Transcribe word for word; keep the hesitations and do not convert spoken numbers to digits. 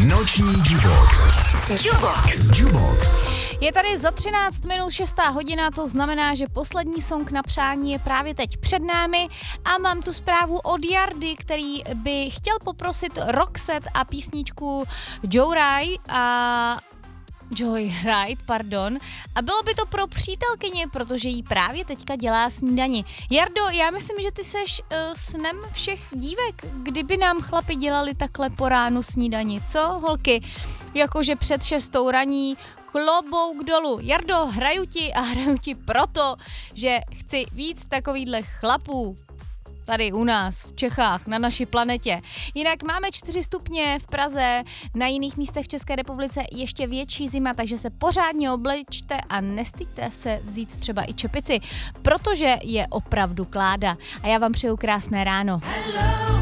Noční Jubox. Jubox. Jubox. Je tady za třináct minut šestá hodina, to znamená, že poslední song na přání je právě teď před námi a mám tu zprávu od Jardy, který by chtěl poprosit Roxette a písničku Joyride a... Joyride, pardon. A bylo by to pro přítelkyni, protože jí právě teďka dělá snídani. Jardo, já myslím, že ty seš uh, snem všech dívek, kdyby nám chlapi dělali takhle po ránu snídani, co holky? Jakože před šestou raní, klobouk dolů. Jardo, hraju ti a hraju ti proto, že chci víc takovýhle chlapů tady u nás, v Čechách, na naší planetě. Jinak máme čtyři stupně v Praze, na jiných místech v České republice ještě větší zima, takže se pořádně oblečte a nestyďte se vzít třeba i čepici, protože je opravdu kláda. A já vám přeju krásné ráno. Hello.